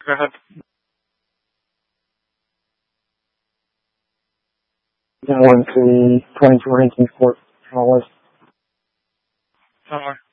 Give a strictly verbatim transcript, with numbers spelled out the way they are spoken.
Go ahead. Now into twenty-two eighteen Fort Hollis. Somewhere.